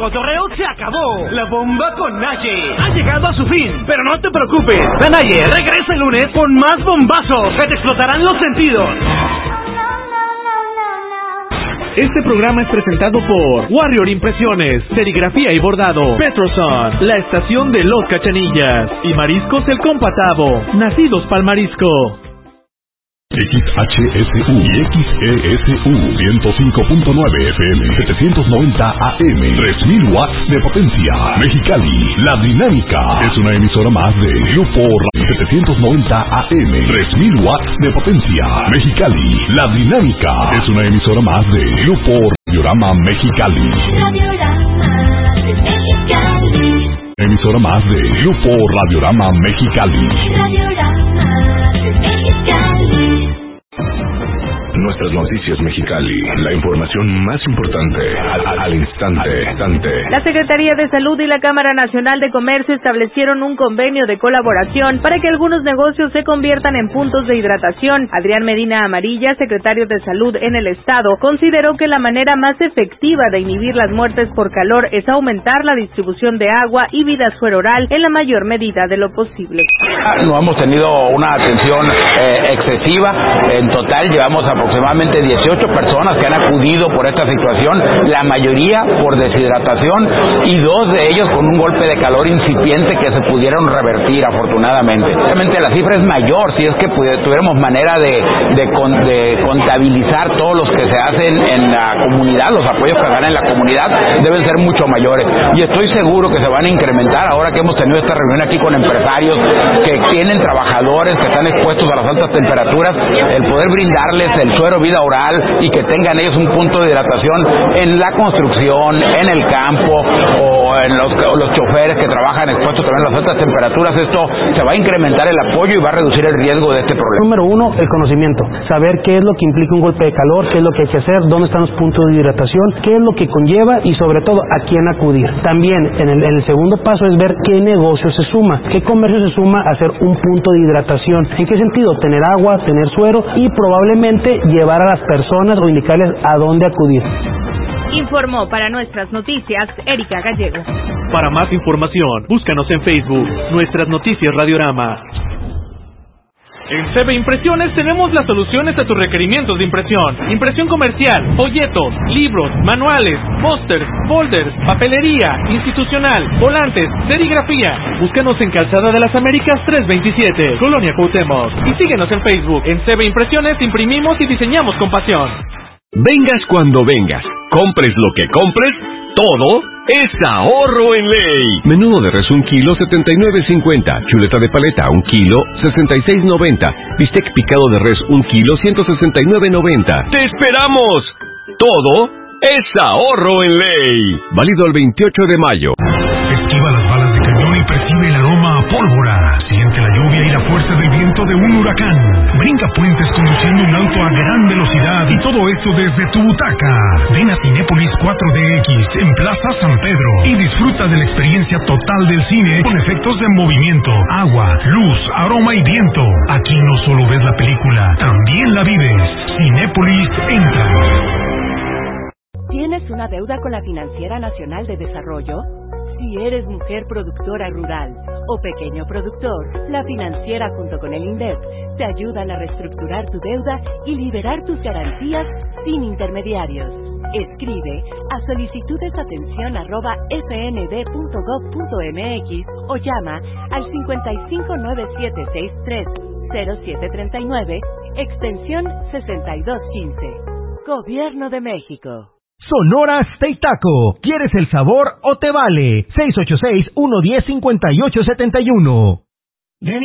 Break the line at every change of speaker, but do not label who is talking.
cotorreo se acabó. La bomba con Naye ha llegado a su fin. Pero no te preocupes, la Naye regresa el lunes con más bombazos que te explotarán los sentidos.
Este programa es presentado por Warrior Impresiones, Serigrafía y Bordado, Petroson, la estación de Los Cachanillas y Mariscos El Compatavo, nacidos pa'l marisco.
XHSU y XESU 105.9 FM 790 AM 3000 watts de potencia. Mexicali, La Dinámica es una emisora más de Grupo Radio 790 AM 3000 watts de potencia. Mexicali, La Dinámica es una emisora más de Grupo Radiorama Mexicali. Emisora más de Grupo Radiorama Mexicali. Nuestras noticias Mexicali, la información más importante al instante.
La Secretaría de Salud y la Cámara Nacional de Comercio establecieron un convenio de colaboración para que algunos negocios se conviertan en puntos de hidratación. Adrián Medina Amarilla, secretario de Salud en el Estado, consideró que la manera más efectiva de inhibir las muertes por calor es aumentar la distribución de agua y vida sueroral en la mayor medida de lo posible.
No hemos tenido una atención excesiva. En total llevamos aproximadamente 18 personas que han acudido por esta situación, la mayoría por deshidratación y 2 de ellos con un golpe de calor incipiente que se pudieron revertir afortunadamente. Obviamente la cifra es mayor, si es que tuviéramos manera de contabilizar todos los que se hacen en la comunidad, los apoyos que dan en la comunidad deben ser mucho mayores y estoy seguro que se van a incrementar ahora que hemos tenido esta reunión aquí con empresarios que tienen trabajadores que están expuestos a las altas temperaturas, el poder brindarles el suero vida oral y que tengan ellos un punto de hidratación en la construcción, en el campo o en los choferes que trabajan expuestos también a las altas temperaturas. Esto se va a incrementar el apoyo y va a reducir el riesgo de este problema.
Número 1, el conocimiento, saber qué es lo que implica un golpe de calor, qué es lo que hay que hacer, dónde están los puntos de hidratación, qué es lo que conlleva y sobre todo a quién acudir. También en el segundo paso es ver qué negocio se suma, qué comercio se suma a hacer un punto de hidratación. ¿En qué sentido? Tener agua, tener suero y probablemente llevar a las personas o indicarles a dónde acudir.
Informó para Nuestras Noticias Erika Gallego.
Para más información, búscanos en Facebook, Nuestras Noticias Radiorama. En CB Impresiones tenemos las soluciones a tus requerimientos de impresión. Impresión comercial, folletos, libros, manuales, pósters, folders, papelería, institucional, volantes, serigrafía. Búscanos en Calzada de las Américas 327, Colonia Cuauhtémoc. Y síguenos en Facebook. En CB Impresiones imprimimos y diseñamos con pasión.
Vengas cuando vengas, compres lo que compres, todo es ahorro en ley. Menudo de res 1 kilo 79.50, chuleta de paleta 1 kilo 66.90, bistec picado de res 1 kilo 169.90. ¡Te esperamos! Todo es ahorro en ley. Válido el 28 de mayo.
Esquiva las balas de cañón y percibe el aroma a pólvora. Siente la lluvia y la fuerza del viento de un huracán. Brinca puentes conduciendo un auto a gran velocidad y todo esto desde tu butaca. Ven a Cinépolis 4DX en Plaza San Pedro y disfruta de la experiencia total del cine con efectos de movimiento, agua, luz, aroma y viento. Aquí no solo ves la película, también la vives. Cinépolis entra.
¿Tienes una deuda con la Financiera Nacional de Desarrollo? Si eres mujer productora rural o pequeño productor, la Financiera junto con el INDEP te ayudan a reestructurar tu deuda y liberar tus garantías sin intermediarios. Escribe a solicitudesatención@fnd.gov.mx o llama al 5597630739, extensión 6215. Gobierno de México.
Sonora Steak Taco. ¿Quieres el sabor o te vale? 686-110-5871.